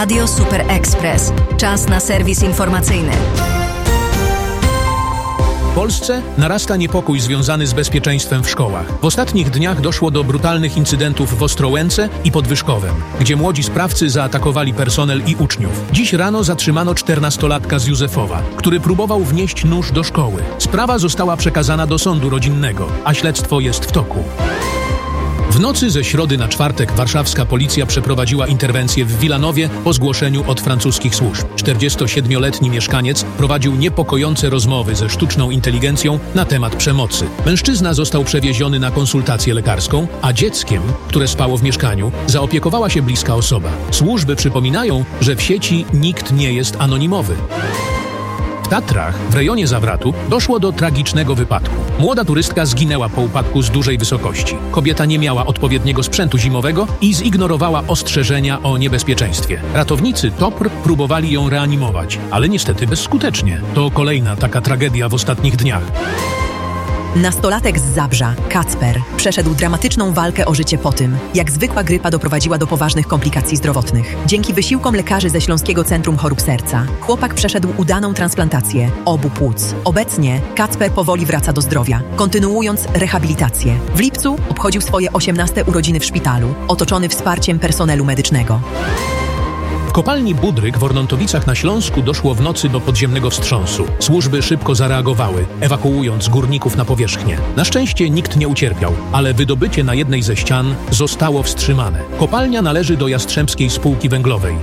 Radio Super Express. Czas na serwis informacyjny. W Polsce narasta niepokój związany z bezpieczeństwem w szkołach. W ostatnich dniach doszło do brutalnych incydentów w Ostrołęce i pod Wyszkowem, gdzie młodzi sprawcy zaatakowali personel i uczniów. Dziś rano zatrzymano 14-latka z Józefowa, który próbował wnieść nóż do szkoły. Sprawa została przekazana do sądu rodzinnego, a śledztwo jest w toku. W nocy ze środy na czwartek warszawska policja przeprowadziła interwencję w Wilanowie po zgłoszeniu od francuskich służb. 47-letni mieszkaniec prowadził niepokojące rozmowy ze sztuczną inteligencją na temat przemocy. Mężczyzna został przewieziony na konsultację lekarską, a dzieckiem, które spało w mieszkaniu, zaopiekowała się bliska osoba. Służby przypominają, że w sieci nikt nie jest anonimowy. W Tatrach, w rejonie Zawratu, doszło do tragicznego wypadku. Młoda turystka zginęła po upadku z dużej wysokości. Kobieta nie miała odpowiedniego sprzętu zimowego i zignorowała ostrzeżenia o niebezpieczeństwie. Ratownicy TOPR próbowali ją reanimować, ale niestety bezskutecznie. To kolejna taka tragedia w ostatnich dniach. Nastolatek z Zabrza, Kacper, przeszedł dramatyczną walkę o życie po tym, jak zwykła grypa doprowadziła do poważnych komplikacji zdrowotnych. Dzięki wysiłkom lekarzy ze Śląskiego Centrum Chorób Serca, chłopak przeszedł udaną transplantację obu płuc. Obecnie Kacper powoli wraca do zdrowia, kontynuując rehabilitację. W lipcu obchodził swoje 18 urodziny w szpitalu, otoczony wsparciem personelu medycznego. W kopalni Budryk w Ornontowicach na Śląsku doszło w nocy do podziemnego wstrząsu. Służby szybko zareagowały, ewakuując górników na powierzchnię. Na szczęście nikt nie ucierpiał, ale wydobycie na jednej ze ścian zostało wstrzymane. Kopalnia należy do Jastrzębskiej Spółki Węglowej.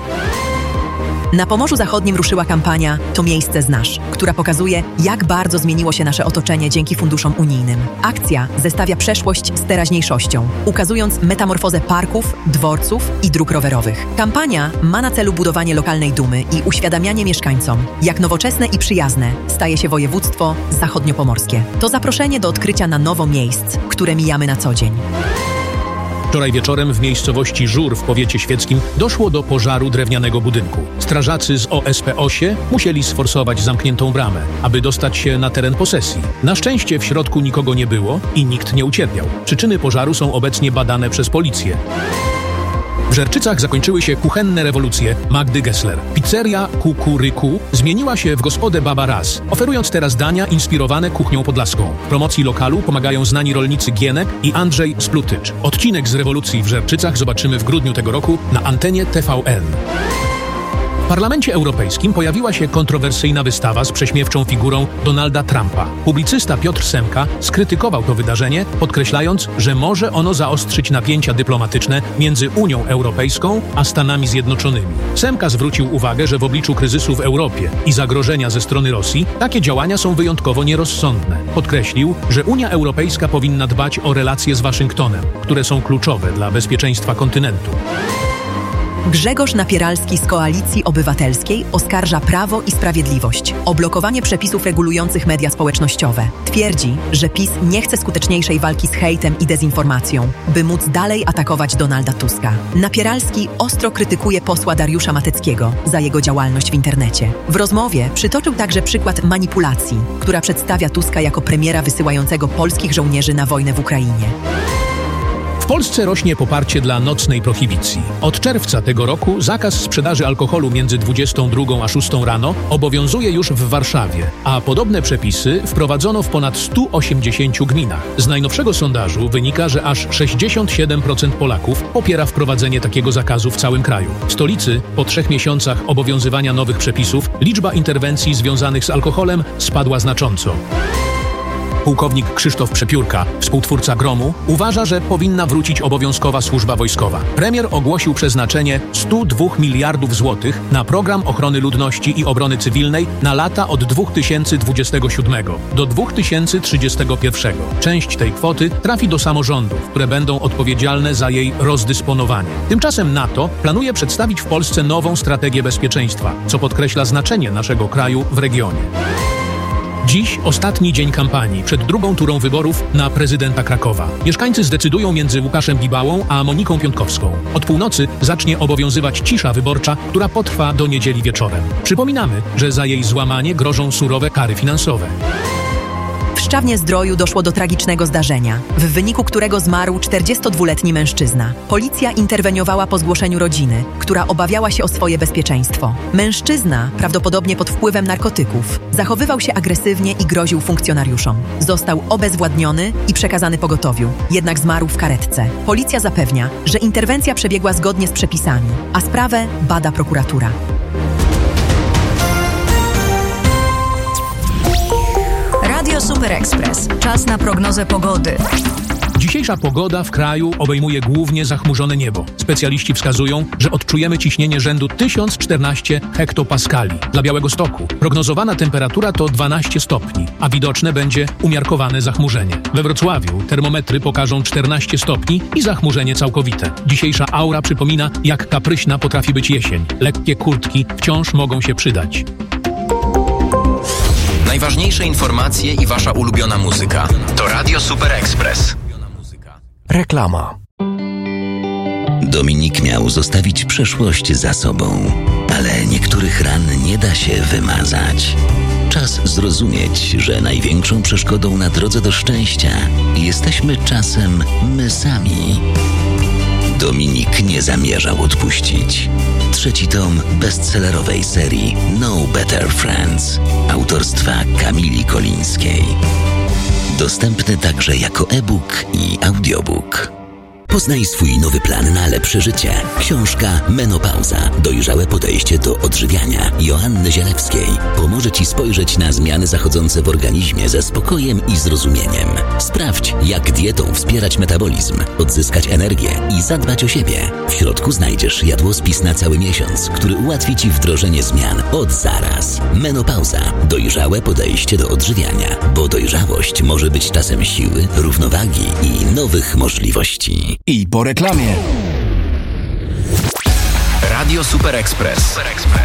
Na Pomorzu Zachodnim ruszyła kampania To miejsce znasz, która pokazuje, jak bardzo zmieniło się nasze otoczenie dzięki funduszom unijnym. Akcja zestawia przeszłość z teraźniejszością, ukazując metamorfozę parków, dworców i dróg rowerowych. Kampania ma na celu budowanie lokalnej dumy i uświadamianie mieszkańcom, jak nowoczesne i przyjazne staje się województwo zachodniopomorskie. To zaproszenie do odkrycia na nowo miejsc, które mijamy na co dzień. Wczoraj wieczorem w miejscowości Żur w powiecie świeckim doszło do pożaru drewnianego budynku. Strażacy z OSP-OSIE musieli sforsować zamkniętą bramę, aby dostać się na teren posesji. Na szczęście w środku nikogo nie było i nikt nie ucierpiał. Przyczyny pożaru są obecnie badane przez policję. W Żerczycach zakończyły się kuchenne rewolucje Magdy Gessler. Pizzeria Kukuryku zmieniła się w gospodę Baba Raz, oferując teraz dania inspirowane kuchnią podlaską. W promocji lokalu pomagają znani rolnicy Gienek i Andrzej Splutycz. Odcinek z rewolucji w Żerczycach zobaczymy w grudniu tego roku na antenie TVN. W Parlamencie Europejskim pojawiła się kontrowersyjna wystawa z prześmiewczą figurą Donalda Trumpa. Publicysta Piotr Semka skrytykował to wydarzenie, podkreślając, że może ono zaostrzyć napięcia dyplomatyczne między Unią Europejską a Stanami Zjednoczonymi. Semka zwrócił uwagę, że w obliczu kryzysu w Europie i zagrożenia ze strony Rosji takie działania są wyjątkowo nierozsądne. Podkreślił, że Unia Europejska powinna dbać o relacje z Waszyngtonem, które są kluczowe dla bezpieczeństwa kontynentu. Grzegorz Napieralski z Koalicji Obywatelskiej oskarża Prawo i Sprawiedliwość o blokowanie przepisów regulujących media społecznościowe. Twierdzi, że PiS nie chce skuteczniejszej walki z hejtem i dezinformacją, by móc dalej atakować Donalda Tuska. Napieralski ostro krytykuje posła Dariusza Mateckiego za jego działalność w internecie. W rozmowie przytoczył także przykład manipulacji, która przedstawia Tuska jako premiera wysyłającego polskich żołnierzy na wojnę w Ukrainie. W Polsce rośnie poparcie dla nocnej prohibicji. Od czerwca tego roku zakaz sprzedaży alkoholu między 22 a 6 rano obowiązuje już w Warszawie, a podobne przepisy wprowadzono w ponad 180 gminach. Z najnowszego sondażu wynika, że aż 67% Polaków popiera wprowadzenie takiego zakazu w całym kraju. W stolicy po 3 miesiącach obowiązywania nowych przepisów liczba interwencji związanych z alkoholem spadła znacząco. Pułkownik Krzysztof Przepiórka, współtwórca Gromu, uważa, że powinna wrócić obowiązkowa służba wojskowa. Premier ogłosił przeznaczenie 102 miliardów złotych na program ochrony ludności i obrony cywilnej na lata od 2027 do 2031. Część tej kwoty trafi do samorządów, które będą odpowiedzialne za jej rozdysponowanie. Tymczasem NATO planuje przedstawić w Polsce nową strategię bezpieczeństwa, co podkreśla znaczenie naszego kraju w regionie. Dziś ostatni dzień kampanii przed drugą turą wyborów na prezydenta Krakowa. Mieszkańcy zdecydują między Łukaszem Bibałą a Moniką Piątkowską. Od północy zacznie obowiązywać cisza wyborcza, która potrwa do niedzieli wieczorem. Przypominamy, że za jej złamanie grożą surowe kary finansowe. W Bieszczadnie-Zdroju doszło do tragicznego zdarzenia, w wyniku którego zmarł 42-letni mężczyzna. Policja interweniowała po zgłoszeniu rodziny, która obawiała się o swoje bezpieczeństwo. Mężczyzna, prawdopodobnie pod wpływem narkotyków, zachowywał się agresywnie i groził funkcjonariuszom. Został obezwładniony i przekazany pogotowiu, jednak zmarł w karetce. Policja zapewnia, że interwencja przebiegła zgodnie z przepisami, a sprawę bada prokuratura. Radio Super Express. Czas na prognozę pogody. Dzisiejsza pogoda w kraju obejmuje głównie zachmurzone niebo. Specjaliści wskazują, że odczujemy ciśnienie rzędu 1014 hektopaskali. Dla Białegostoku prognozowana temperatura to 12 stopni, a widoczne będzie umiarkowane zachmurzenie. We Wrocławiu termometry pokażą 14 stopni i zachmurzenie całkowite. Dzisiejsza aura przypomina, jak kapryśna potrafi być jesień. Lekkie kurtki wciąż mogą się przydać. Najważniejsze informacje i wasza ulubiona muzyka to Radio Super Express. Reklama. Dominik miał zostawić przeszłość za sobą, ale niektórych ran nie da się wymazać. Czas zrozumieć, że największą przeszkodą na drodze do szczęścia jesteśmy czasem my sami. Dominik nie zamierzał odpuścić. 3. tom bestsellerowej serii No Better Friends autorstwa Kamili Kolińskiej. Dostępny także jako e-book i audiobook. Poznaj swój nowy plan na lepsze życie. Książka Menopauza. Dojrzałe podejście do odżywiania Joanny Zielewskiej pomoże Ci spojrzeć na zmiany zachodzące w organizmie ze spokojem i zrozumieniem. Sprawdź, jak dietą wspierać metabolizm, odzyskać energię i zadbać o siebie. W środku znajdziesz jadłospis na cały miesiąc, który ułatwi Ci wdrożenie zmian od zaraz. Menopauza. Dojrzałe podejście do odżywiania, bo dojrzałość może być czasem siły, równowagi i nowych możliwości. I po reklamie. Radio Super Express.